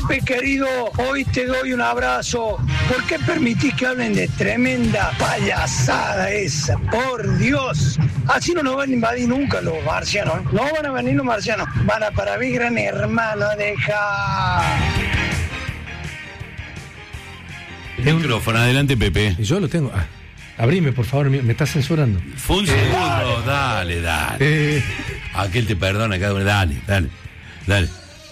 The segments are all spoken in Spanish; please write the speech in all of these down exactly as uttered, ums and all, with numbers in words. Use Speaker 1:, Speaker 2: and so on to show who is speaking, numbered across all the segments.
Speaker 1: Pepe querido, hoy te doy un abrazo. ¿Por qué permitís que hablen de tremenda payasada esa? Por Dios. Así no nos van a invadir nunca los marcianos. No van a venir los marcianos. Van a para mí, gran hermano, deja.
Speaker 2: El micrófono, adelante, Pepe.
Speaker 3: Y yo lo tengo. Ah, abrime, por favor, me, me estás censurando.
Speaker 2: Fue un segundo, dale, dale.
Speaker 3: Eh,
Speaker 2: Aquel te perdona, cada uno. Dale, dale, dale.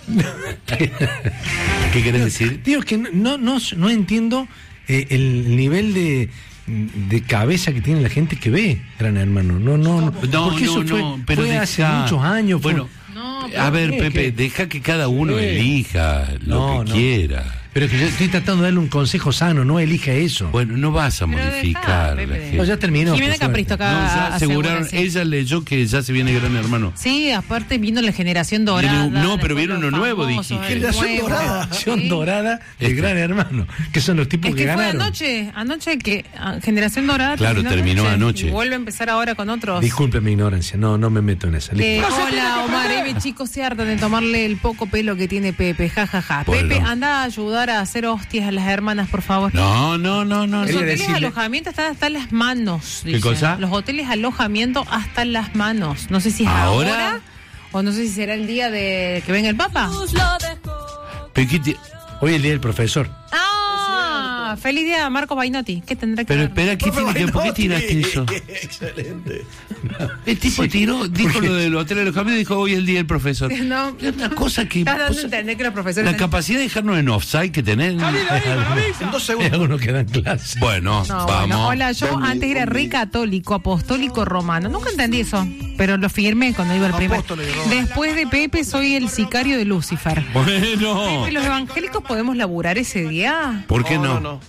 Speaker 2: ¿Qué querés decir?
Speaker 3: Digo que no, no, no entiendo eh, el nivel de, de cabeza que tiene la gente que ve Gran Hermano. No, no, no.
Speaker 2: No,
Speaker 3: porque
Speaker 2: no,
Speaker 3: eso fue,
Speaker 2: no, pero
Speaker 3: fue
Speaker 2: deja,
Speaker 3: hace muchos años. Fue,
Speaker 2: Bueno,
Speaker 4: No,
Speaker 2: a ver,
Speaker 3: ¿qué?
Speaker 2: Pepe,
Speaker 3: ¿Qué?
Speaker 2: deja que cada uno
Speaker 3: ¿Qué?
Speaker 2: elija lo
Speaker 3: No,
Speaker 2: que
Speaker 3: no.
Speaker 2: quiera.
Speaker 3: pero es que yo estoy tratando de darle un consejo sano, no elija eso.
Speaker 2: Bueno, no vas a
Speaker 4: Pero
Speaker 2: modificar
Speaker 4: dejá,
Speaker 2: la
Speaker 4: Pepe.
Speaker 2: gente.
Speaker 3: No, ya terminó.
Speaker 4: Jimena
Speaker 3: por suerte.
Speaker 4: Capristo acá
Speaker 2: No, ya aseguraron,
Speaker 4: asegura, sí.
Speaker 2: ella leyó que ya se viene Gran Hermano.
Speaker 4: Sí, aparte vino la generación dorada.
Speaker 2: Viene- no, pero
Speaker 4: después
Speaker 2: viene
Speaker 4: los
Speaker 2: uno nuevo,
Speaker 4: famosos,
Speaker 2: dijiste.
Speaker 4: el
Speaker 3: Generación
Speaker 4: nuevo.
Speaker 3: dorada. Generación
Speaker 4: Sí.
Speaker 3: dorada de
Speaker 2: Este.
Speaker 3: Gran Hermano, que son los tipos
Speaker 4: Es
Speaker 3: que,
Speaker 4: que fue
Speaker 3: ganaron.
Speaker 4: anoche, anoche que ah, Generación Dorada
Speaker 2: Claro, terminó anoche.
Speaker 4: Y vuelve a empezar ahora con otros.
Speaker 3: Disculpe mi ignorancia, no, no me meto en esa.
Speaker 4: Eh,
Speaker 3: Listo.
Speaker 4: hola Omar, Eve, chicos, se hartan de tomarle el poco pelo que tiene Pepe, jajaja. Ja, ja.
Speaker 2: Bueno.
Speaker 4: Pepe, anda a ayudar a hacer hostias a las hermanas, por favor.
Speaker 2: No, no, no, no.
Speaker 4: Los
Speaker 3: Quería
Speaker 4: hoteles
Speaker 3: decirle-
Speaker 4: alojamiento están hasta las manos.
Speaker 2: ¿Qué
Speaker 4: dice.
Speaker 2: cosa?
Speaker 4: Los hoteles alojamiento hasta las manos. No sé si es ahora,
Speaker 2: ¿Ahora?
Speaker 4: o no sé si será el día de que venga el Papa.
Speaker 2: Pequiti-
Speaker 3: Hoy es el día del profesor.
Speaker 4: Ah, feliz día a Marco Bainotti. ¿Qué tendrá que
Speaker 2: Pero
Speaker 4: ver?
Speaker 2: espera, ¿qué tiene que, ¿por qué tiraste eso?
Speaker 3: Excelente.
Speaker 2: El tipo tiró, dijo lo del hotel de alojamiento, dijo hoy es el día del profesor.
Speaker 4: No.
Speaker 2: Es una cosa que.
Speaker 4: Estás dando
Speaker 2: o
Speaker 4: a
Speaker 2: sea,
Speaker 4: entender que los profesores
Speaker 2: la
Speaker 4: están-
Speaker 2: capacidad de dejarnos en offside que tenés.
Speaker 3: En dos segundos. Hay algunos que dan clase.
Speaker 2: Bueno,
Speaker 4: No,
Speaker 2: vamos.
Speaker 4: bueno, hola, yo
Speaker 5: Domi,
Speaker 4: antes era
Speaker 5: Domi.
Speaker 4: re católico, apostólico romano. Nunca entendí eso, pero lo firmé cuando iba al primer.
Speaker 5: Apóstolo y romano.
Speaker 4: Después de Pepe soy el sicario de Lucifer.
Speaker 2: Bueno.
Speaker 4: Pepe, ¿los evangélicos podemos laburar ese día?
Speaker 2: ¿Por qué no?
Speaker 5: no.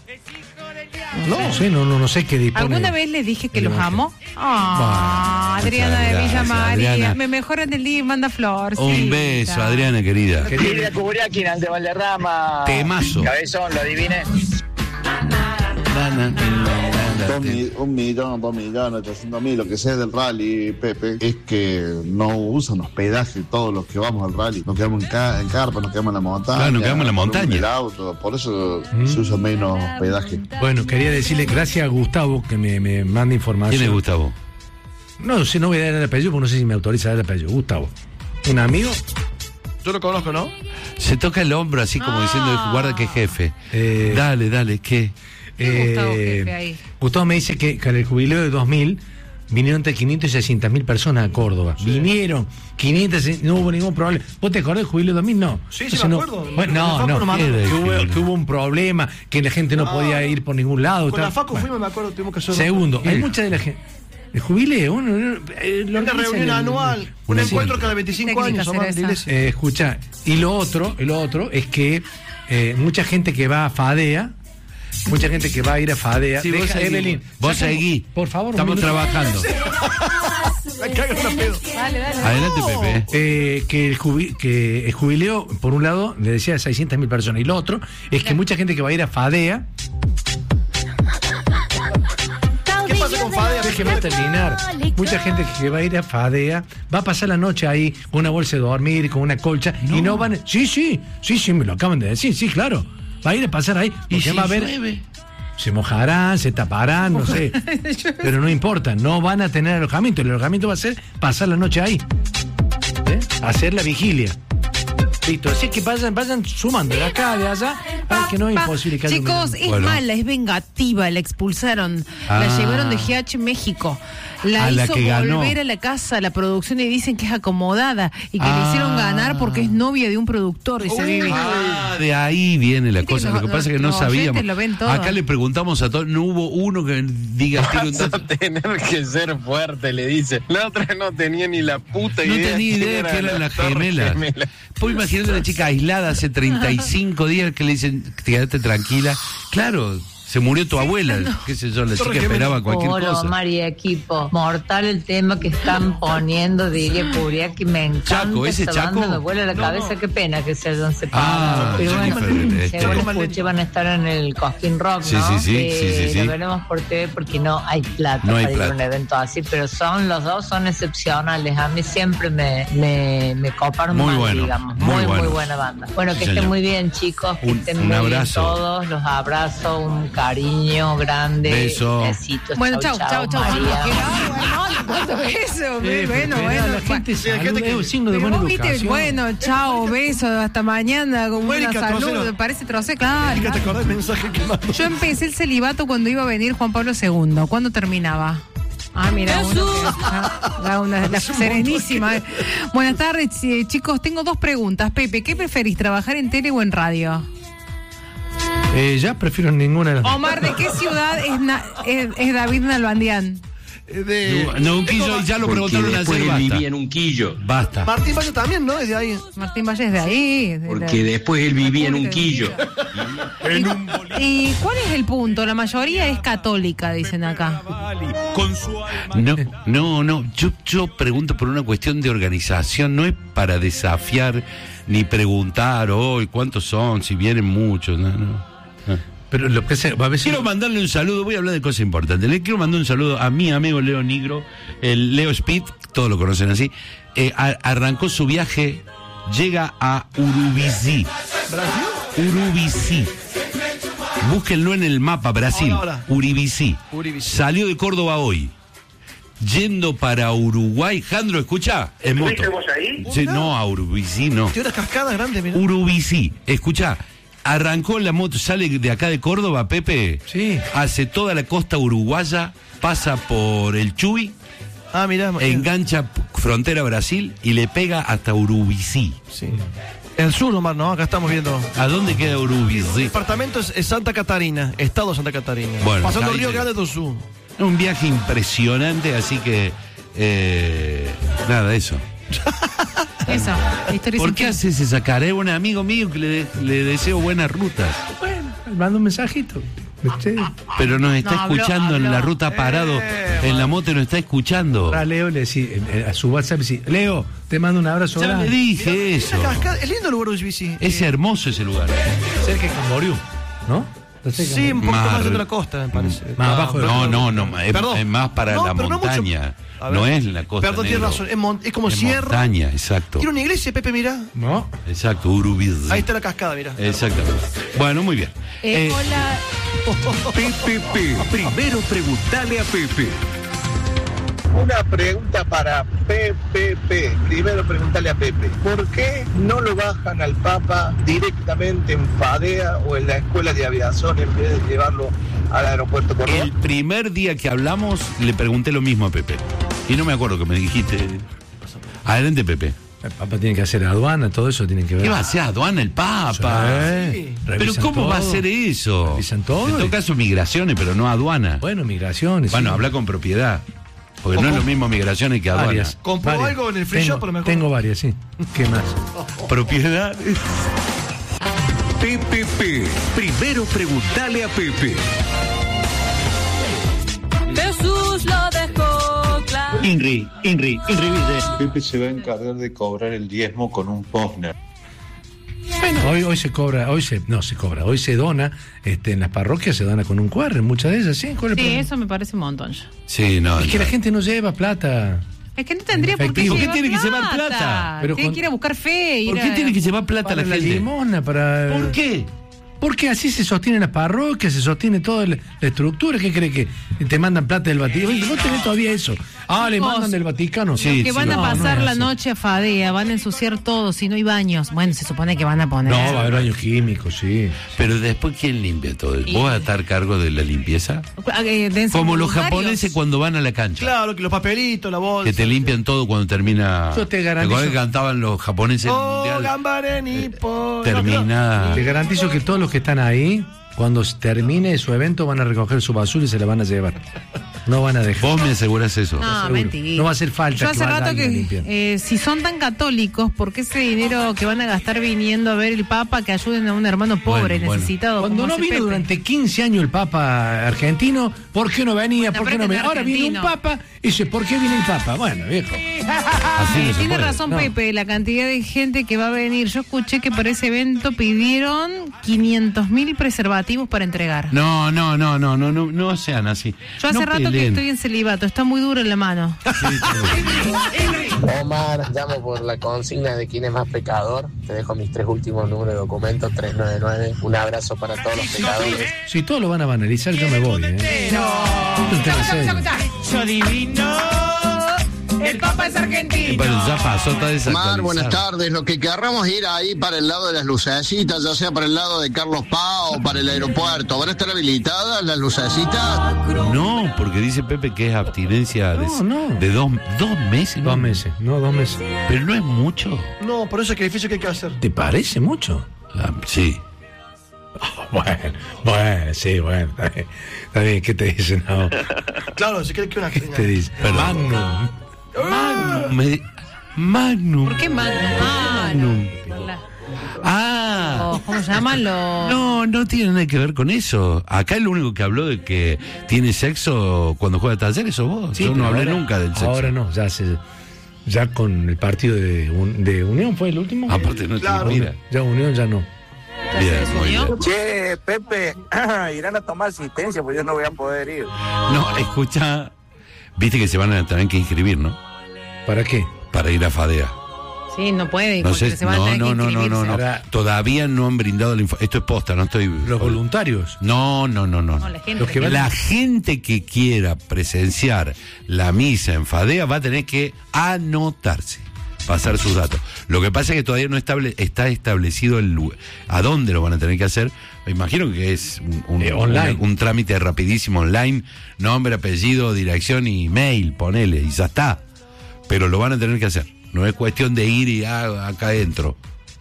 Speaker 3: No sé, no, no, no sé qué dispone.
Speaker 4: ¿Alguna vez les dije que
Speaker 3: el
Speaker 4: los
Speaker 3: evangelio.
Speaker 4: amo? Ah,
Speaker 2: Bueno,
Speaker 4: Adriana
Speaker 2: muchas
Speaker 4: de Villa
Speaker 2: gracias,
Speaker 4: María.
Speaker 2: Adriana.
Speaker 4: Me mejoran el día y manda flor.
Speaker 2: Un beso, Adriana, querida.
Speaker 1: Silvia Kubriakin ante Valderrama.
Speaker 2: Temazo.
Speaker 1: Cabezón, lo adiviné.
Speaker 2: Na, na, na, na,
Speaker 5: Dos
Speaker 2: na.
Speaker 5: mi- un millón, dos millones, trescientos mil, lo que sea del rally, Pepe, es que no usan hospedaje todos los que vamos al rally. Nos quedamos en, ca- en carpa, nos quedamos en la montaña.
Speaker 2: Claro, nos quedamos en la montaña.
Speaker 5: En el auto, por eso se usa menos hospedaje.
Speaker 3: Bueno, quería decirle gracias a Gustavo que me, me manda información.
Speaker 2: ¿Quién es Gustavo?
Speaker 3: No sé, no voy a dar el apellido porque no sé si me autoriza a dar el apellido. Gustavo. Un amigo.
Speaker 5: Yo lo conozco, ¿no?
Speaker 2: Se toca el hombro así como
Speaker 4: Ah.
Speaker 2: diciendo, guarda que jefe.
Speaker 3: Eh,
Speaker 2: Dale, dale, ¿qué?
Speaker 4: ¿Qué Gustavo, jefe, ahí?
Speaker 3: Gustavo me dice que, que en el jubileo de dos mil vinieron entre quinientas y seiscientas mil personas a Córdoba. Vinieron quinientas, no hubo ningún problema. ¿Vos te acordás del jubileo de dos mil? No.
Speaker 5: Sí, sí,
Speaker 3: Entonces,
Speaker 5: me
Speaker 3: no-
Speaker 5: acuerdo.
Speaker 3: Bueno,
Speaker 5: La
Speaker 3: no,
Speaker 5: Facu
Speaker 3: no.
Speaker 5: nos mandó.
Speaker 3: Que hubo, que hubo un problema, que la gente no
Speaker 5: Ah,
Speaker 3: podía ir por ningún lado.
Speaker 5: Con la
Speaker 3: tal.
Speaker 5: Facu
Speaker 3: Bueno.
Speaker 5: fuimos, me acuerdo, tuvimos que hacer...
Speaker 3: Segundo, hay
Speaker 5: Sí.
Speaker 3: mucha de la gente. El jubileo, uno, eh, lo
Speaker 5: Una
Speaker 3: organiza
Speaker 5: reunión
Speaker 3: el-
Speaker 5: anual, un
Speaker 2: Una
Speaker 5: encuentro
Speaker 2: siempre.
Speaker 5: cada veinticinco
Speaker 4: Técnica
Speaker 5: años,
Speaker 4: será
Speaker 5: Omar,
Speaker 4: esa.
Speaker 5: de iglesia.
Speaker 3: Eh, escucha, y lo otro, y lo otro es que eh, mucha gente que va a Fadea, mucha gente que va a ir a Fadea.
Speaker 2: Sí, vos
Speaker 3: Deja,
Speaker 2: seguí,
Speaker 3: Evelyn,
Speaker 2: vos
Speaker 3: saca-
Speaker 2: seguí.
Speaker 3: por favor, un
Speaker 2: Estamos
Speaker 3: minuto.
Speaker 2: trabajando.
Speaker 5: Me cago en la pedo.
Speaker 4: Dale, dale.
Speaker 2: Adelante, Pepe.
Speaker 3: Eh, que, el jubi- que el jubileo, por un lado, le decía a seiscientas mil personas, y lo otro es que mucha gente que va a ir a Fadea,
Speaker 5: ¿Qué pasa con Fadea?
Speaker 3: déjeme terminar, mucha gente que va a ir a Fadea va a pasar la noche ahí con una bolsa de dormir, con una colcha, y no van, sí, sí, sí, sí, me lo acaban de decir, sí, claro, va a ir a pasar ahí,
Speaker 2: ¿Y
Speaker 3: porque
Speaker 2: si
Speaker 3: va a haber...
Speaker 2: llueve?
Speaker 3: Se mojarán, se taparán, no sé. Pero no importa, no van a tener alojamiento. El alojamiento va a ser pasar la noche ahí. ¿Eh? Hacer la vigilia. Listo, así que vayan, vayan sumando de acá, de allá. Ay, que no es
Speaker 4: Pa,
Speaker 3: imposible que haya un-
Speaker 4: Chicos, es
Speaker 2: Bueno.
Speaker 4: mala, es vengativa, la expulsaron.
Speaker 2: Ah.
Speaker 4: La llevaron de G H México. La
Speaker 2: A la
Speaker 4: hizo
Speaker 2: que ganó.
Speaker 4: volver a la casa, a la producción, y dicen que es acomodada y que
Speaker 2: Ah.
Speaker 4: le hicieron ganar porque es novia de un productor, dice Vivi.
Speaker 2: Ah, de ahí viene la
Speaker 4: Viste
Speaker 2: cosa.
Speaker 4: que
Speaker 2: Lo que
Speaker 4: los-
Speaker 2: pasa es que no
Speaker 4: los
Speaker 2: sabíamos.
Speaker 4: oyentes lo ven todo.
Speaker 2: Acá le preguntamos a todos, no hubo uno que diga tire un
Speaker 6: Vas a
Speaker 2: dato.
Speaker 6: tener que ser fuerte, le dice. La otra no tenía ni la puta
Speaker 2: No
Speaker 6: idea.
Speaker 2: tenía
Speaker 6: quién
Speaker 2: idea que eran
Speaker 6: la
Speaker 2: las
Speaker 6: Torre
Speaker 2: gemelas.
Speaker 6: Gemela.
Speaker 2: Pues imagínate una chica aislada hace treinta y cinco días que le dicen, quédate tranquila. Claro, Se murió tu abuela, qué sé yo, la chica esperaba cualquier
Speaker 7: Hola,
Speaker 2: cosa.
Speaker 7: Omar y equipo. Mortal el tema que están poniendo, diría Curia, que me encanta.
Speaker 2: Chaco, ¿ese
Speaker 7: esa
Speaker 2: Chaco?
Speaker 7: banda, me vuela la
Speaker 2: No,
Speaker 7: cabeza,
Speaker 2: no.
Speaker 7: qué pena que se hayan separado.
Speaker 2: Ah,
Speaker 7: pero bueno,
Speaker 2: Jennifer, este-
Speaker 7: según escuché, van a estar en el Cosquín Rock,
Speaker 2: Sí,
Speaker 7: ¿no?
Speaker 2: sí, sí,
Speaker 7: Que
Speaker 2: sí, sí, sí.
Speaker 7: Lo veremos por T V porque no hay plata
Speaker 2: No hay
Speaker 7: para ir a un
Speaker 2: plata.
Speaker 7: evento así, pero son los dos son excepcionales. A mí siempre me, me, me coparon
Speaker 2: Muy
Speaker 7: más,
Speaker 2: bueno,
Speaker 7: digamos.
Speaker 2: muy
Speaker 7: Muy, muy,
Speaker 2: bueno.
Speaker 7: buena banda. Bueno,
Speaker 2: Sí,
Speaker 7: que
Speaker 2: señor.
Speaker 7: estén muy bien, chicos, que
Speaker 2: Un-
Speaker 7: estén
Speaker 2: un
Speaker 7: muy
Speaker 2: abrazo.
Speaker 7: bien todos. Los abrazo, un cariño grande.
Speaker 2: Beso.
Speaker 7: Besitos.
Speaker 4: Bueno, chau, chau, chau.
Speaker 7: María.
Speaker 4: ¿Cuánto beso?
Speaker 3: Eh,
Speaker 4: Bueno,
Speaker 3: pero
Speaker 4: bueno.
Speaker 3: la gente
Speaker 8: Sí, hay
Speaker 3: saluda,
Speaker 8: gente que-
Speaker 3: es un signo de
Speaker 4: Pero
Speaker 3: buena
Speaker 4: vos viste,
Speaker 3: educación.
Speaker 4: bueno, chao, beso, hasta mañana, con una
Speaker 8: Mónica
Speaker 4: salud,
Speaker 8: Trocero.
Speaker 4: parece trocé, claro.
Speaker 8: Mónica, ¿te acordás del mensaje que mandó?
Speaker 4: Yo empecé el celibato cuando iba a venir Juan Pablo segundo. ¿Cuándo terminaba? Ah, mira, uno que ya- ya una, la serenísima. Buenas tardes, eh, chicos. Tengo dos preguntas. Pepe, ¿qué preferís, trabajar en tele o en radio?
Speaker 3: Eh, ya prefiero ninguna de las dos.
Speaker 4: Omar, ¿de qué ciudad es, Na- es, es David Nalbandián?
Speaker 8: De...
Speaker 2: No, un quillo, y ya lo preguntaron ayer, basta.
Speaker 9: en un quillo.
Speaker 2: Basta.
Speaker 8: Martín Valle también, ¿no? Es de ahí.
Speaker 4: Martín Valle es de ahí. de la-
Speaker 9: después él vivía en un quillo.
Speaker 4: ¿Y cuál es el punto? La mayoría es católica, dicen acá.
Speaker 2: No, no, no. Yo, yo pregunto por una cuestión de organización, no es para desafiar ni preguntar hoy cuántos son, si vienen muchos. No, no. No.
Speaker 3: Pero lo que sea, va a ver si-
Speaker 2: Quiero mandarle un saludo, voy a hablar de cosas importantes. Le quiero mandar un saludo a mi amigo Leo Nigro, el Leo Speed, todos lo conocen así. Eh, a- arrancó su viaje, llega a Urubici. Urubici. Búsquenlo en el mapa, Brasil.
Speaker 8: Ahora, ahora.
Speaker 2: Urubici.
Speaker 8: Urubici.
Speaker 2: Salió de Córdoba hoy. Yendo para Uruguay. Jandro, escucha, en moto.
Speaker 10: ahí?
Speaker 2: Sí, no, a Urubici, no.
Speaker 8: Tiene unas cascadas grandes, mirá.
Speaker 2: Urubici, escuchá, arrancó la moto, sale de acá de Córdoba, Pepe,
Speaker 3: Sí.
Speaker 2: hace toda la costa uruguaya, pasa por el Chuy,
Speaker 8: Ah, mirá.
Speaker 2: engancha p- frontera Brasil y le pega hasta Urubici.
Speaker 8: Sí. El sur, Omar, ¿no? Acá estamos viendo.
Speaker 2: ¿A dónde queda Urubici?
Speaker 8: Departamento es, es Santa Catarina, estado Santa Catarina.
Speaker 2: Bueno,
Speaker 8: Pasando
Speaker 2: ahí
Speaker 8: el Río
Speaker 2: te-
Speaker 8: Grande do Sul.
Speaker 2: Un viaje impresionante, así que, eh, nada, eso.
Speaker 4: Eso, la historia
Speaker 2: ¿Por
Speaker 4: sin
Speaker 2: qué
Speaker 4: fin.
Speaker 2: haces esa cara? Es un amigo mío que le, de- le deseo buenas rutas.
Speaker 3: Bueno, mando un mensajito. ¿Viste?
Speaker 2: Pero nos está
Speaker 4: No, habló,
Speaker 2: escuchando en
Speaker 4: habló.
Speaker 2: la ruta parado, en la moto nos está escuchando.
Speaker 3: A Leo le decís, eh, eh, a su WhatsApp, decís, Leo, te mando un abrazo
Speaker 2: Ya
Speaker 3: grande.
Speaker 2: le dije eso.
Speaker 8: Esa cascada, es lindo el lugar de bici.
Speaker 2: Es hermoso ese lugar.
Speaker 3: Cerca de Camboriú, ¿no? Está cerca de
Speaker 8: Sí, un poco
Speaker 2: Más
Speaker 8: más de
Speaker 2: re-
Speaker 8: la costa, me parece.
Speaker 3: Más abajo de-
Speaker 2: No, no, no, es,
Speaker 8: Perdón.
Speaker 2: es más para
Speaker 8: No,
Speaker 2: la
Speaker 8: pero no mucho.
Speaker 2: montaña.
Speaker 8: A ver.
Speaker 2: No es la costa.
Speaker 8: Perdón, tienes
Speaker 2: negro.
Speaker 8: razón. Es, mon- es como
Speaker 2: Es
Speaker 8: sierra.
Speaker 2: montaña, exacto.
Speaker 8: Tiene una iglesia, Pepe, mirá.
Speaker 3: ¿No?
Speaker 2: Exacto, Urubici.
Speaker 8: Ahí está la cascada, mirá.
Speaker 2: Exactamente. Bueno, muy bien.
Speaker 4: Eh,
Speaker 2: Eh,
Speaker 4: hola.
Speaker 11: P P P. Primero preguntale a Pepe.
Speaker 10: Una pregunta para P P P. Primero preguntarle a Pepe. ¿Por qué no lo bajan al Papa directamente en FADEA o en la Escuela de Aviación en vez de llevarlo al aeropuerto Córdoba?
Speaker 2: el primer día que hablamos le pregunté lo mismo a Pepe. Y no me acuerdo que me dijiste. Adelante, Pepe.
Speaker 3: El Papa tiene que hacer aduana, todo eso tiene que ver.
Speaker 2: ¿Qué va a hacer aduana el Papa?
Speaker 3: Sí.
Speaker 2: Pero
Speaker 3: Revisan
Speaker 2: ¿cómo va a
Speaker 3: todo.
Speaker 2: hacer eso?
Speaker 3: Revisan todo.
Speaker 2: En todo caso, migraciones, pero no aduana.
Speaker 3: Bueno, migraciones.
Speaker 2: Bueno,
Speaker 3: sí.
Speaker 2: habla con propiedad. Porque no es lo mismo migraciones que aduana.
Speaker 3: Varias.
Speaker 8: Compró
Speaker 3: varias.
Speaker 8: algo en el free
Speaker 3: tengo,
Speaker 8: shop, a lo mejor.
Speaker 3: Tengo varias, sí. ¿Qué más?
Speaker 2: Propiedad.
Speaker 11: P P P. Primero preguntale a Pepe.
Speaker 7: Jesús lo dejó claro.
Speaker 9: Inri, Inri, Inri dice.
Speaker 12: Pepe se va a encargar de cobrar el diezmo con un Posner.
Speaker 3: Bueno, hoy, hoy se cobra, hoy se, no se cobra, hoy se dona, este, en las parroquias se dona con un Q R, muchas de ellas, ¿sí? ¿Cuál es el
Speaker 4: Sí,
Speaker 3: problema?
Speaker 4: eso me parece un montón ya.
Speaker 2: Sí, no.
Speaker 3: Es que
Speaker 2: no.
Speaker 3: la gente no lleva plata.
Speaker 4: Es que no tendría por qué
Speaker 3: Efectivo.
Speaker 4: llevar
Speaker 2: ¿Por qué tiene que
Speaker 4: plata?
Speaker 2: llevar plata?
Speaker 3: Pero
Speaker 4: tiene
Speaker 3: con-
Speaker 4: que ir a buscar fe. Ir
Speaker 2: ¿Por qué
Speaker 4: a-
Speaker 2: tiene que llevar plata
Speaker 3: Para
Speaker 2: la
Speaker 3: la
Speaker 2: gente?
Speaker 3: limosna, para...
Speaker 2: ¿Por qué?
Speaker 3: Porque así se sostienen las parroquias, se sostiene toda la, la estructura. ¿Qué cree que te mandan plata del Vaticano? Vos tenés todavía eso. Ah, le
Speaker 4: Chicos,
Speaker 3: mandan del Vaticano.
Speaker 2: Sí,
Speaker 4: Que van a
Speaker 3: no,
Speaker 4: pasar
Speaker 3: no es
Speaker 4: la
Speaker 3: así.
Speaker 4: noche a Fadea, van a ensuciar todo, si no hay baños. Bueno, se supone que van a poner.
Speaker 3: No, va a haber baños químicos, sí.
Speaker 2: Pero después, ¿quién limpia todo?
Speaker 4: Y-
Speaker 2: ¿Vos vas a estar a cargo de la limpieza?
Speaker 4: Eh, dense
Speaker 2: Como los
Speaker 4: voluntarios.
Speaker 2: japoneses cuando van a la cancha.
Speaker 8: Claro, que los papelitos, la bolsa.
Speaker 2: Que te limpian todo cuando termina.
Speaker 3: Yo te garantizo-
Speaker 2: acuerdas que cantaban los japoneses en el
Speaker 8: Oh,
Speaker 2: mundial?
Speaker 8: gambare nipo.
Speaker 2: Termina.
Speaker 3: Te garantizo que todos los que están ahí, cuando se termine su evento, van a recoger su basura y se la van a llevar. No van a dejar.
Speaker 2: Vos me asegurás eso.
Speaker 4: No,
Speaker 3: Seguro.
Speaker 4: mentira.
Speaker 3: No va a hacer falta.
Speaker 4: Yo hace
Speaker 3: que vaya
Speaker 4: rato
Speaker 3: alguien a
Speaker 4: que,
Speaker 3: limpiar.
Speaker 4: eh, si son tan católicos, ¿por qué ese dinero que van a gastar viniendo a ver el Papa que ayuden a un hermano pobre,
Speaker 2: Bueno, bueno.
Speaker 4: necesitado?
Speaker 3: Cuando
Speaker 4: como
Speaker 3: no
Speaker 4: hace
Speaker 3: vino
Speaker 4: Pepe?
Speaker 3: durante quince años el Papa argentino, ¿por qué no venía?
Speaker 4: Bueno,
Speaker 3: ¿Por qué
Speaker 4: pero
Speaker 3: no
Speaker 4: este
Speaker 3: venía?
Speaker 4: es
Speaker 3: Ahora viene un
Speaker 4: argentino.
Speaker 3: Papa y dice, ¿por qué viene el Papa? Bueno, viejo.
Speaker 2: Así no
Speaker 4: Eh,
Speaker 2: se
Speaker 4: tiene
Speaker 2: puede.
Speaker 4: razón
Speaker 3: No.
Speaker 4: Pepe, la cantidad de gente que va a venir. Yo escuché que para ese evento pidieron quinientos mil preservativos para entregar.
Speaker 2: No, no, no, no, no, no, no sean así.
Speaker 4: Yo hace
Speaker 2: No
Speaker 4: rato que
Speaker 2: peleen.
Speaker 4: estoy en celibato, está muy duro en la mano.
Speaker 13: Omar, llamo por la consigna de quién es más pecador. Te dejo mis tres últimos números de documento, tres nueve nueve. Un abrazo para todos los pecadores.
Speaker 3: Si todos lo van a banalizar, yo me voy. ¿eh? Esto es en serio.
Speaker 8: Yo divino.
Speaker 4: El Papa es argentino.
Speaker 2: Pero ya pasó, está desactualizado.
Speaker 14: Omar, buenas tardes. Lo que querramos ir ahí para el lado de las lucecitas, ya sea para el lado de Carlos Paz o para el aeropuerto, ¿van a estar habilitadas las lucecitas?
Speaker 2: No, porque dice Pepe que es abstinencia de,
Speaker 3: No, no.
Speaker 2: de dos, dos meses.
Speaker 3: Dos meses, no, dos meses.
Speaker 2: Pero no es mucho.
Speaker 8: No, por eso es que difícil que hay que hacer.
Speaker 3: ¿Te parece mucho?
Speaker 2: Ah, sí.
Speaker 3: Bueno, bueno, sí, bueno. Está bien, está bien, ¿qué te dicen ahora?
Speaker 8: Claro, si crees que una
Speaker 3: ¿Qué te dicen? Magnum.
Speaker 2: Magnum. me- Magnum.
Speaker 4: ¿Por qué Magnum? Ah,
Speaker 2: Magnum.
Speaker 4: la-
Speaker 2: Ah.
Speaker 4: oh, ¿cómo se llaman los...?
Speaker 2: No, no tiene nada que ver con eso. Acá el único que habló de que tiene sexo cuando juega talleres sos vos.
Speaker 3: Sí,
Speaker 2: Yo no
Speaker 3: pero
Speaker 2: hablé
Speaker 3: ahora-
Speaker 2: nunca del sexo.
Speaker 3: Ahora no, ya se, ya con el partido de, Un- de Unión fue el último.
Speaker 2: Aparte no
Speaker 8: Claro.
Speaker 2: te mira.
Speaker 3: Ya Unión ya no.
Speaker 2: Bien, muy bien.
Speaker 15: Che, Pepe, irán a tomar asistencia, pues yo no voy a poder ir.
Speaker 2: No, escucha. Viste que se van a tener que inscribir, ¿no?
Speaker 3: ¿Para qué?
Speaker 2: Para ir a FADEA.
Speaker 4: Sí, no puede,
Speaker 2: No
Speaker 4: porque
Speaker 2: sé,
Speaker 4: se van a
Speaker 2: no,
Speaker 4: tener
Speaker 2: no,
Speaker 4: que
Speaker 2: no, no, no,
Speaker 4: inscribirse.
Speaker 2: no.
Speaker 3: Ahora-
Speaker 2: Todavía no han brindado la información. Esto es posta, no estoy.
Speaker 3: Los voluntarios.
Speaker 2: No, no, no, no.
Speaker 4: No, la gente.
Speaker 3: Los que van-
Speaker 2: La gente que quiera presenciar la misa en FADEA va a tener que anotarse, pasar sus datos. Lo que pasa es que todavía no estable, está establecido el lu- a dónde lo van a tener que hacer. Me imagino que es un, un-
Speaker 3: Eh, online.
Speaker 2: un- un trámite rapidísimo online, nombre, apellido, dirección y mail, ponele, y ya está. Pero lo van a tener que hacer. No es cuestión de ir y ah, acá entro.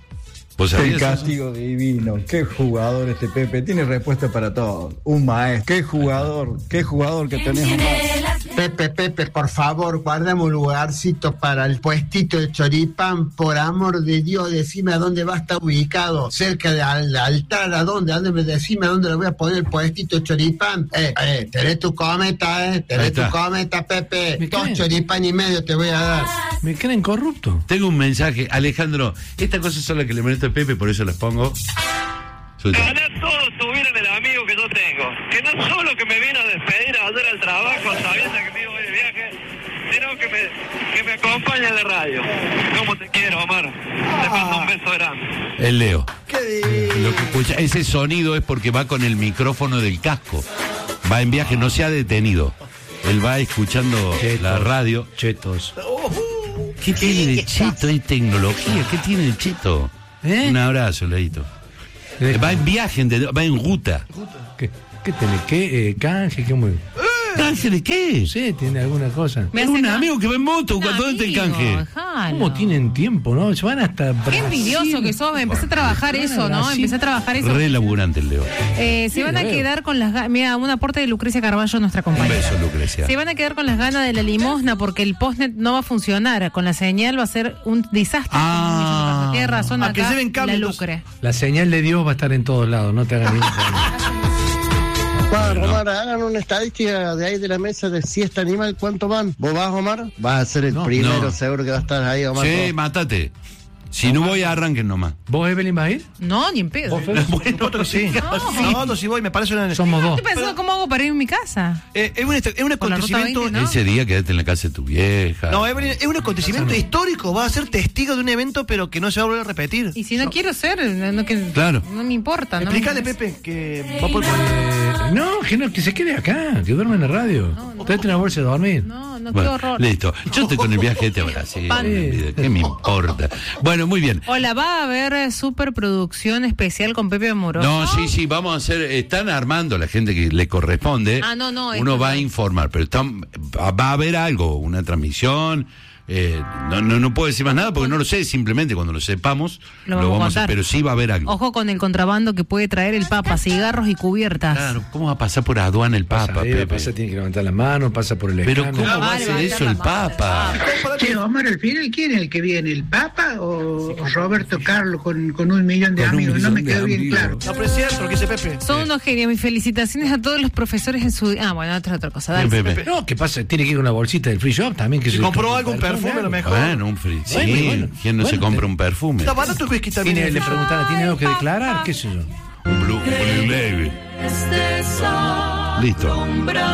Speaker 2: ¿Vos
Speaker 16: El
Speaker 2: sabías eso?
Speaker 16: castigo divino, qué jugador este Pepe, tiene respuesta para todo, un maestro, qué jugador, qué jugador que tenés, Omar.
Speaker 17: Pepe, Pepe, por favor, guardame un lugarcito para el puestito de choripán, por amor de Dios, decime a dónde va a estar ubicado, cerca del altar, a dónde, a dónde, decime a dónde le voy a poner el puestito de choripán. Eh, eh, tenés tu cometa, eh,
Speaker 2: Ahí
Speaker 17: tenés tu
Speaker 2: está.
Speaker 17: cometa, Pepe,
Speaker 3: ¿Me
Speaker 17: dos
Speaker 3: creen?
Speaker 17: choripán y medio te voy a dar.
Speaker 3: Me creen corrupto.
Speaker 2: Tengo un mensaje, Alejandro. Estas cosas son las que le molesta a Pepe, por eso las pongo. Suelta.
Speaker 18: Ojalá todos tuvieran el amigo que yo tengo, que no solo que me vino a despedir a hacer el trabajo sabiendo que me iba a ir de viaje, sino que me, que me acompaña en la radio. ¿Cómo te quiero, Omar? Te mando un beso grande.
Speaker 2: El Leo.
Speaker 8: ¿Qué
Speaker 2: Lo que escucha, ese sonido es porque va con el micrófono del casco. Va en viaje, no se ha detenido. Él va escuchando
Speaker 3: Chetos.
Speaker 2: la radio.
Speaker 3: Chetos.
Speaker 2: ¿Qué tiene de cheto? ¿Es tecnología? ¿Qué tiene de cheto?
Speaker 3: ¿Eh?
Speaker 2: Un abrazo, Leito. Va en viaje, ¿entendés? Va en ruta.
Speaker 3: ¿Qué, qué tenés? ¿Qué? Eh, ¿Canje? ¿Qué muy?
Speaker 2: ¿Canje de qué?
Speaker 3: Sí, tiene alguna cosa.
Speaker 4: Me
Speaker 2: Es
Speaker 4: hace
Speaker 2: un
Speaker 4: ca-
Speaker 2: amigo que va en moto.
Speaker 4: Un
Speaker 2: ¿Dónde está el
Speaker 4: amigo,
Speaker 2: canje?
Speaker 4: dejalo.
Speaker 3: ¿Cómo tienen tiempo, no? Se van hasta
Speaker 4: Qué
Speaker 3: Brasil.
Speaker 4: envidioso que sos, empecé a trabajar
Speaker 3: Van a
Speaker 4: eso, ¿no?
Speaker 3: Brasil.
Speaker 4: Empecé a trabajar eso.
Speaker 2: Re laburante el Leo.
Speaker 4: Eh, se
Speaker 3: Sí,
Speaker 4: van a
Speaker 3: lo veo.
Speaker 4: quedar con las ganas. Mira, un aporte de Lucrecia Carballo, nuestra
Speaker 2: Un
Speaker 4: compañera.
Speaker 2: beso, Lucrecia.
Speaker 4: Se van a quedar con las ganas de la limosna porque el postnet no va a funcionar. Con la señal va a ser un desastre.
Speaker 2: Ah.
Speaker 4: Tiene razón
Speaker 8: A que
Speaker 4: acá
Speaker 8: lleven cambio,
Speaker 4: la
Speaker 8: entonces.
Speaker 4: Lucre.
Speaker 3: La señal de Dios va a estar en todos lados, no te hagas ningún problema.
Speaker 10: Omar, Omar, hagan una estadística de ahí de la mesa de siesta animal, ¿cuánto van? ¿Vos vas, Omar? Vas a ser el
Speaker 3: No,
Speaker 10: primero,
Speaker 2: no.
Speaker 10: seguro que va a estar ahí, Omar.
Speaker 2: Sí, mátate. Si no voy, arranquen nomás.
Speaker 3: ¿Vos, Evelyn, vas a ir?
Speaker 4: No, ni en pedo.
Speaker 3: ¿Vos, Fede?
Speaker 8: Bueno, sí. No, no, si voy, me parece una...
Speaker 3: Somos dos.
Speaker 4: Estoy pensando cómo hago para ir a mi casa.
Speaker 8: Eh, es un, est- es un
Speaker 4: Por la ruta
Speaker 8: acontecimiento...
Speaker 4: veinte, ¿no?
Speaker 2: Ese día quédate en la casa de tu vieja.
Speaker 8: No, Evelyn, es un acontecimiento histórico. Va a ser testigo de un evento, pero que no se va a volver a repetir.
Speaker 4: Y si no, quiero ser, no, no, que,
Speaker 2: Claro.
Speaker 4: no me importa. No me
Speaker 8: Explícale,
Speaker 4: interesa.
Speaker 8: Pepe, que va por...
Speaker 3: Eh, no, que no, que se quede acá, que duerme en la radio. Tráete una bolsa de dormir.
Speaker 4: No, no,
Speaker 2: Bueno,
Speaker 4: qué horror.
Speaker 2: listo. Yo estoy con el viaje este a Brasil.
Speaker 4: Pan.
Speaker 2: ¿Qué me importa? Bueno, muy bien.
Speaker 4: Hola, ¿va a haber eh, superproducción especial con Pepe Amoroso?
Speaker 2: No, sí, sí, vamos a hacer, están armando la gente que le corresponde.
Speaker 4: Ah, no, no,
Speaker 2: Uno
Speaker 4: esto
Speaker 2: va
Speaker 4: no.
Speaker 2: a informar, pero están, va va a haber algo, una transmisión, Eh, no, no, no puedo decir más nada porque no lo sé, simplemente cuando lo sepamos
Speaker 4: Lo
Speaker 2: lo
Speaker 4: vamos a
Speaker 2: vamos a,
Speaker 4: contar.
Speaker 2: pero sí va a haber algo.
Speaker 4: Ojo con el contrabando que puede traer el Papa, cigarros y cubiertas.
Speaker 2: Claro, ¿cómo va a pasar por aduana el Papa,
Speaker 3: Pasa,
Speaker 2: Pepe?
Speaker 3: pasa, tiene que levantar la mano, pasa por el
Speaker 2: Pero
Speaker 3: escáner.
Speaker 2: ¿cómo va a hacer eso el Papa?
Speaker 19: Che, Omar, al final, ¿quién es el que viene? ¿El Papa o, o Roberto Carlos con, con un millón de
Speaker 2: Con un
Speaker 19: amigos? No me
Speaker 2: millón de
Speaker 19: quedó bien
Speaker 2: amigos.
Speaker 19: claro.
Speaker 8: No, pero es cierto lo que dice Pepe.
Speaker 4: Son unos genios. Mis felicitaciones a todos los profesores en su... Ah, bueno, otra, otra cosa. Dale.
Speaker 2: Bien, Pepe.
Speaker 3: No, ¿qué pasa? Tiene que ir con una bolsita del free shop también. Que
Speaker 8: Si
Speaker 3: se
Speaker 8: compró algo, un perfume, a lo mejor.
Speaker 2: Bueno, un free. Sí,
Speaker 3: Bueno, bueno.
Speaker 2: ¿quién no
Speaker 3: Bueno,
Speaker 2: se compra
Speaker 3: te-
Speaker 2: un perfume?
Speaker 8: Está barato el whisky también.
Speaker 3: Tiene, le preguntaron, ¿tiene algo que declarar? ¿Qué sé yo?
Speaker 2: Un Blue, Blue Label. Listo.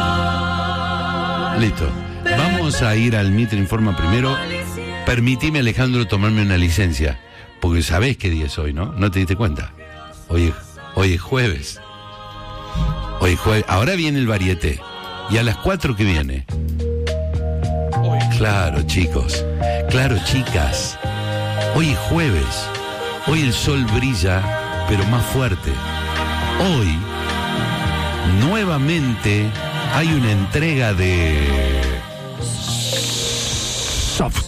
Speaker 2: Listo. Vamos a ir al Mitre Informa primero. Permitime, Alejandro, tomarme una licencia. Porque sabés qué día es hoy, ¿no? ¿No te diste cuenta? Hoy, hoy es jueves. Hoy es jueves. Ahora viene el varieté. Y a las cuatro que viene. Claro, chicos. Claro, chicas. Hoy es jueves. Hoy el sol brilla, pero más fuerte. Hoy, nuevamente, hay una entrega de... Soft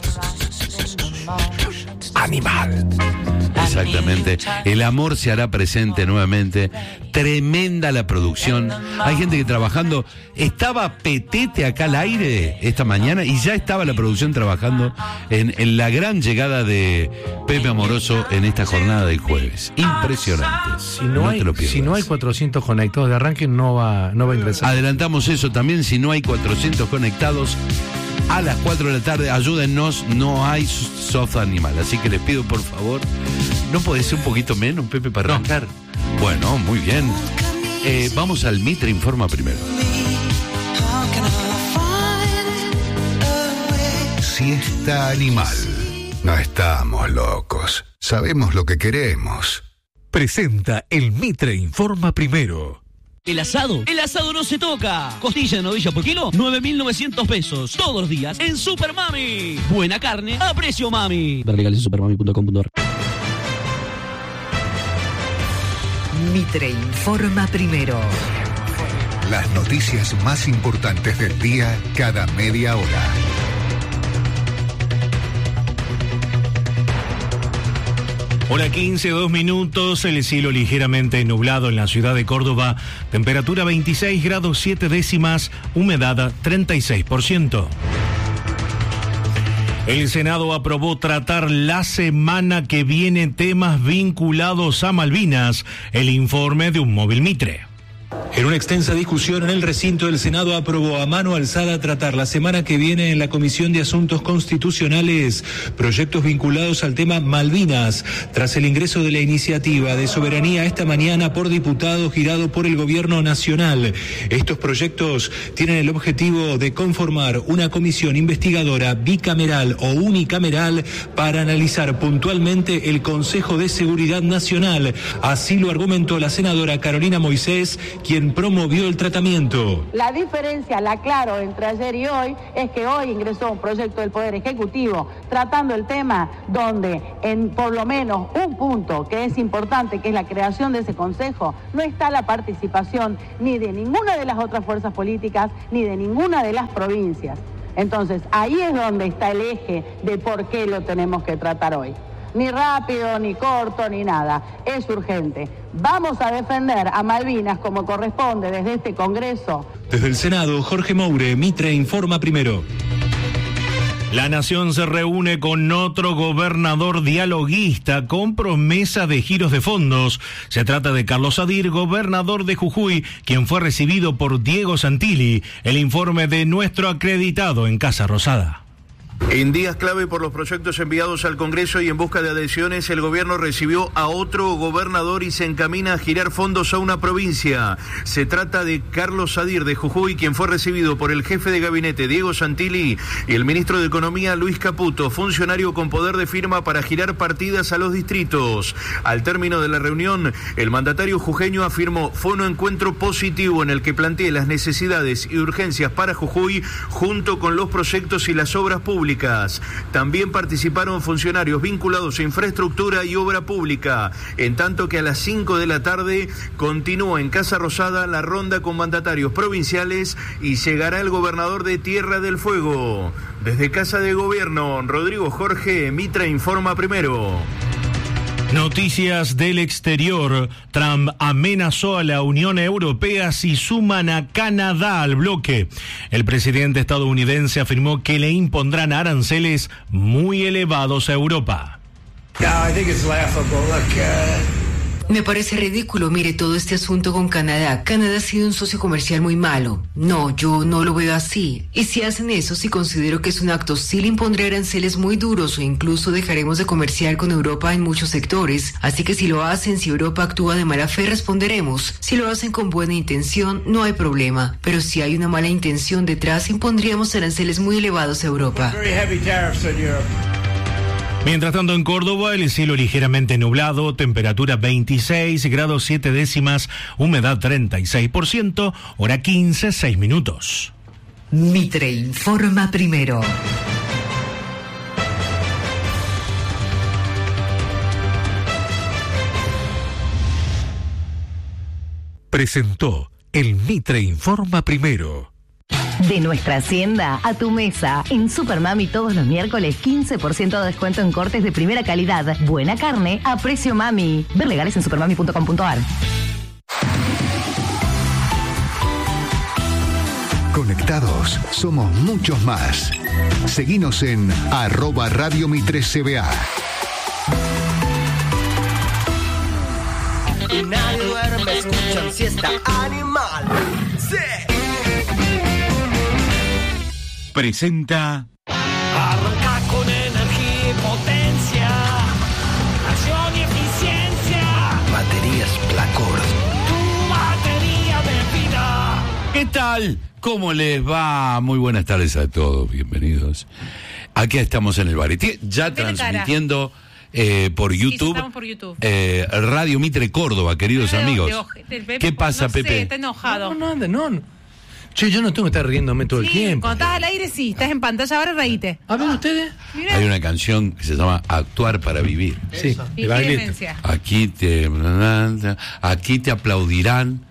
Speaker 2: Animal. Exactamente. El amor se hará presente nuevamente. Tremenda la producción. Hay gente que trabajando. Estaba Petete acá al aire esta mañana y ya estaba la producción trabajando en, en la gran llegada de Pepe Amoroso en esta jornada del jueves. Impresionante.
Speaker 3: Si no,
Speaker 2: No
Speaker 3: hay,
Speaker 2: te lo pierdas.
Speaker 3: si no hay cuatrocientos conectados de arranque, no va, no va a ingresar.
Speaker 2: Adelantamos eso también. Si no hay cuatrocientos conectados a las cuatro de la tarde, ayúdennos. No hay soft animal. Así que les pido, por favor, ¿no podés ser un poquito menos, Pepe, para arrancar? Bueno, muy bien. Eh, vamos al Mitre Informa primero.
Speaker 20: Siesta animal. No estamos locos. Sabemos lo que queremos.
Speaker 11: Presenta el Mitre Informa primero.
Speaker 21: El asado, el asado no se toca. Costilla de novilla por kilo, nueve mil novecientos pesos. Todos los días en Super Mami. Buena carne a precio mami. Ver legales en supermami punto com punto ar.
Speaker 22: Mitre Informa primero.
Speaker 20: Las noticias más importantes del día cada media hora.
Speaker 23: Hora quince, dos minutos, el cielo ligeramente nublado en la ciudad de Córdoba, temperatura veintiséis grados siete décimas, humedad treinta y seis por ciento. El Senado aprobó tratar la semana que viene temas vinculados a Malvinas, el informe de un móvil Mitre.
Speaker 24: En una extensa discusión en el recinto, el Senado aprobó a mano alzada tratar la semana que viene en la Comisión de Asuntos Constitucionales proyectos vinculados al tema Malvinas, tras el ingreso de la iniciativa de soberanía esta mañana por diputado girado por el Gobierno Nacional. Estos proyectos tienen el objetivo de conformar una comisión investigadora bicameral o unicameral para analizar puntualmente el Consejo de Seguridad Nacional. Así lo argumentó la senadora Carolina Moisés, quien promovió el tratamiento.
Speaker 25: La diferencia, la aclaro, entre ayer y hoy es que hoy ingresó un proyecto del Poder Ejecutivo tratando el tema donde en por lo menos un punto que es importante, que es la creación de ese consejo, no está la participación ni de ninguna de las otras fuerzas políticas ni de ninguna de las provincias. Entonces, ahí es donde está el eje de por qué lo tenemos que tratar hoy. Ni rápido, ni corto, ni nada. Es urgente. Vamos a defender a Malvinas como corresponde desde este Congreso.
Speaker 24: Desde el Senado, Jorge Moure, Mitre Informa primero.
Speaker 23: La Nación se reúne con otro gobernador dialoguista con promesa de giros de fondos. Se trata de Carlos Sadir, gobernador de Jujuy, quien fue recibido por Diego Santilli. El informe de nuestro acreditado en Casa Rosada.
Speaker 26: En días clave por los proyectos enviados al Congreso y en busca de adhesiones, el gobierno recibió a otro gobernador y se encamina a girar fondos a una provincia. Se trata de Carlos Sadir de Jujuy, quien fue recibido por el jefe de gabinete Diego Santilli y el ministro de Economía Luis Caputo, funcionario con poder de firma para girar partidas a los distritos. Al término de la reunión, el mandatario jujeño afirmó fue un encuentro positivo en el que planteé las necesidades y urgencias para Jujuy junto con los proyectos y las obras públicas públicas. También participaron funcionarios vinculados a infraestructura y obra pública, en tanto que a las cinco de la tarde continúa en Casa Rosada la ronda con mandatarios provinciales y llegará el gobernador de Tierra del Fuego. Desde Casa de Gobierno, Rodrigo Jorge, Mitra informa primero.
Speaker 23: Noticias del exterior. Trump amenazó a la Unión Europea si suman a Canadá al bloque. El presidente estadounidense afirmó que le impondrán aranceles muy elevados a Europa.
Speaker 1: Me parece ridículo, mire, todo este asunto con Canadá. Canadá ha sido un socio comercial muy malo. No, yo no lo veo así. Y si hacen eso, si considero que es un acto, sí le impondré aranceles muy duros o incluso dejaremos de comerciar con Europa en muchos sectores. Así que si lo hacen, si Europa actúa de mala fe, responderemos. Si lo hacen con buena intención, no hay problema. Pero si hay una mala intención detrás, impondríamos aranceles muy elevados a Europa.
Speaker 23: Mientras tanto, en Córdoba, el cielo ligeramente nublado, temperatura veintiséis grados siete décimas, humedad treinta y seis por ciento, hora quince, seis minutos.
Speaker 22: Mitre informa primero.
Speaker 20: Presentó el Mitre informa primero.
Speaker 5: De nuestra hacienda a tu mesa. En Supermami todos los miércoles quince por ciento de descuento en cortes de primera calidad. Buena carne a precio mami. Ver legales en supermami punto com punto a r.
Speaker 20: Conectados somos muchos más. Seguinos en arroba Radio Mitre C B A.
Speaker 6: Y nadie duerme, escuchan siesta animal. Sí.
Speaker 20: Presenta.
Speaker 7: Arranca con energía y potencia, acción y eficiencia.
Speaker 8: Baterías Placor.
Speaker 7: Tu batería de vida.
Speaker 2: ¿Qué tal? ¿Cómo les va? Muy buenas tardes a todos, bienvenidos. Aquí estamos en el Varieté, ya
Speaker 4: Dele
Speaker 2: transmitiendo eh, por YouTube,
Speaker 4: Sí, estamos por YouTube.
Speaker 2: eh, Radio Mitre Córdoba, queridos
Speaker 4: Pero,
Speaker 2: amigos.
Speaker 4: de oje- del Pepe,
Speaker 2: ¿Qué pasa,
Speaker 4: no sé,
Speaker 2: Pepe?
Speaker 4: está enojado.
Speaker 3: No, no, no, no. Che, yo no tengo que estar riéndome todo el
Speaker 4: Sí,
Speaker 3: tiempo.
Speaker 4: cuando estás al aire, sí. Estás en pantalla, ahora reíte.
Speaker 3: A ver, ustedes.
Speaker 4: Mira.
Speaker 2: Hay una canción que se llama Actuar para Vivir.
Speaker 3: Sí,
Speaker 4: Y
Speaker 3: de bailete.
Speaker 4: demencia.
Speaker 2: Aquí te, aquí te aplaudirán.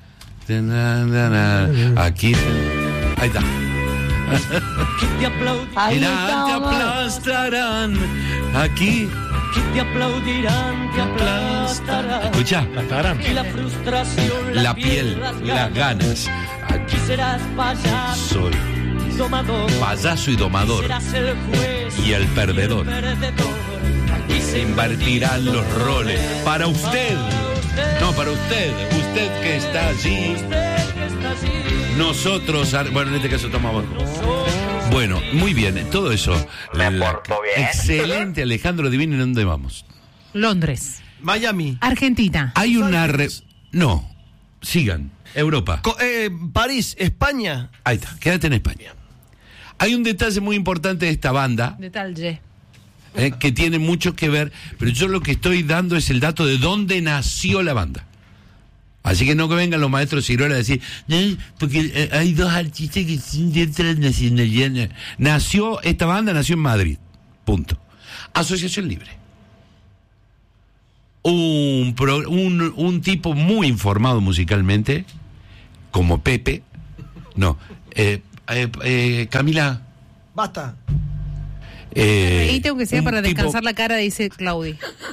Speaker 2: Aquí te, ahí está.
Speaker 7: Te aplaudirán,
Speaker 2: Irán, te aplastarán. Aquí.
Speaker 7: te aplaudirán, te aplastarán.
Speaker 2: Escucha.
Speaker 7: Y la frustración,
Speaker 2: La piel, las ganas. Aquí
Speaker 7: Y serás payaso,
Speaker 2: soy
Speaker 7: domador.
Speaker 2: payaso y domador.
Speaker 7: Serás el juez
Speaker 2: Y el perdedor.
Speaker 7: perdedor.
Speaker 2: Y se invertirán los roles. Para usted. No, para usted. Usted que está allí. Nosotros. Bueno, en este caso estamos abajo. Bueno, muy bien. Todo eso. La- excelente, Alejandro Divino. ¿En dónde vamos?
Speaker 4: Londres.
Speaker 8: Miami.
Speaker 4: Argentina.
Speaker 2: Hay una. Re... No. Sigan. Europa.
Speaker 8: Co- eh, París, España.
Speaker 2: Ahí está. Quédate en España. Hay un detalle muy importante de esta banda.
Speaker 4: De tal Y.
Speaker 2: Eh, que tiene mucho que ver, pero yo lo que estoy dando es el dato de dónde nació la banda. Así que no que vengan los maestros Ciruela a decir, no, porque eh, hay dos artistas que son de otra nacionalidad. Nació, esta banda nació en Madrid, punto. Asociación Libre. Un, pro- un, un tipo muy informado musicalmente, como Pepe, no, eh, eh, eh, Camila...
Speaker 8: Basta.
Speaker 2: Eh,
Speaker 4: Ahí tengo que ser
Speaker 2: un
Speaker 4: para
Speaker 2: tipo-
Speaker 4: descansar la cara, dice Claudi.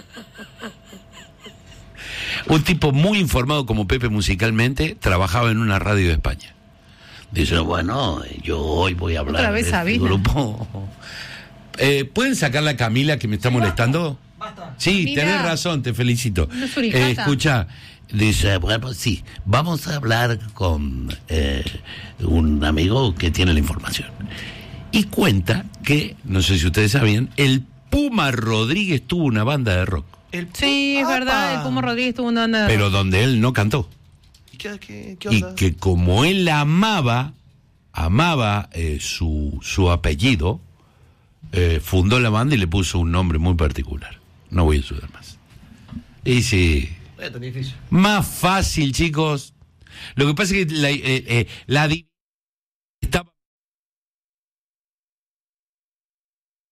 Speaker 2: Un tipo muy informado como Pepe musicalmente, trabajaba en una radio de España. Dice, bueno, yo hoy voy a hablar
Speaker 4: Otra vez
Speaker 2: de este
Speaker 4: Sabina.
Speaker 2: grupo. Eh, ¿Pueden sacar la Camila que me está molestando? Sí,
Speaker 4: Mira.
Speaker 2: tenés razón, te felicito.
Speaker 4: No es suricata.
Speaker 2: Eh, escucha, dice, bueno, sí, vamos a hablar con eh, un amigo que tiene la información. Y cuenta que, no sé si ustedes sabían, el Puma Rodríguez tuvo una banda de rock,
Speaker 8: El
Speaker 4: Sí, es verdad. El Pumo Rodríguez tuvo una onda de-
Speaker 2: pero donde él no cantó.
Speaker 8: ¿Qué, qué, qué
Speaker 2: Y
Speaker 8: onda?
Speaker 2: que como él amaba, amaba eh, su, su apellido, eh, fundó la banda y le puso un nombre muy particular. No voy a sudar más. Y sí,
Speaker 8: Eh, tan difícil.
Speaker 2: más fácil, chicos. Lo que pasa es que la, eh, eh, la di- estaba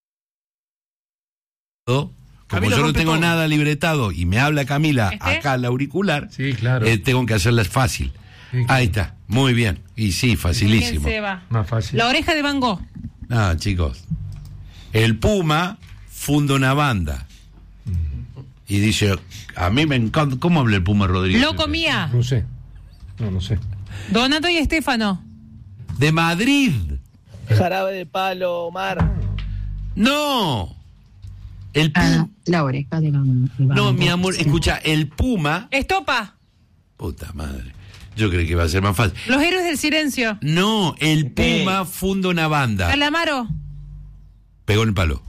Speaker 2: como
Speaker 8: Camila
Speaker 2: yo no
Speaker 8: rompe
Speaker 2: tengo
Speaker 8: todo.
Speaker 2: nada libretado y me habla Camila
Speaker 4: ¿Este?
Speaker 2: acá al auricular,
Speaker 3: Sí, claro.
Speaker 2: eh, tengo que hacerlas fácil.
Speaker 3: Sí, claro.
Speaker 2: Ahí está, muy bien. Y sí, facilísimo.
Speaker 4: ¿Quién se va?
Speaker 3: Más fácil.
Speaker 4: La oreja de Van Gogh.
Speaker 2: No, chicos. El Puma funda una banda. Y dice, a mí me encanta. ¿Cómo habla el Puma Rodríguez?
Speaker 4: Lo comía.
Speaker 3: No sé. No, no sé.
Speaker 4: Donato y Estefano.
Speaker 2: De Madrid.
Speaker 6: Jarabe de palo, Omar.
Speaker 2: No. El Puma.
Speaker 9: Ah, la oreja de Van Gogh.
Speaker 2: No, mi amor, escucha, el Puma.
Speaker 4: Estopa.
Speaker 2: Puta madre. Yo creí que iba a ser más fácil.
Speaker 4: Los héroes del silencio.
Speaker 2: No, el Puma funda una banda.
Speaker 4: Calamaro.
Speaker 2: Pegó en el palo.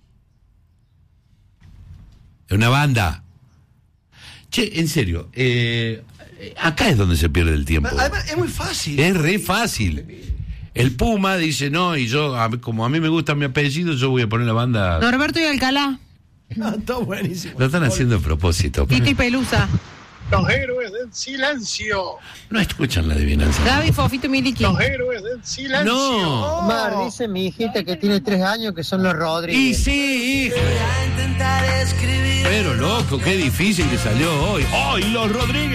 Speaker 2: Es una banda. Che, en serio, eh, acá es donde se pierde el tiempo.
Speaker 8: Además, es muy fácil.
Speaker 2: Es re fácil. El Puma dice, no, y yo, a mí- como a mí me gusta mi apellido, yo voy a poner la banda.
Speaker 4: Norberto y Alcalá.
Speaker 8: Ah, está buenísimo.
Speaker 2: Lo están haciendo a propósito.
Speaker 4: Tito y Pelusa.
Speaker 10: Los héroes del silencio.
Speaker 2: No escuchan la adivinanza.
Speaker 4: Gaby, Fofito y Miliki.
Speaker 10: Los héroes del silencio.
Speaker 2: No.
Speaker 6: Omar, dice mi hijita que tiene tres años que son los
Speaker 2: Y
Speaker 6: Rodríguez.
Speaker 2: sí, hija. Pero loco, qué difícil que salió hoy. ¡Ay, los Rodríguez!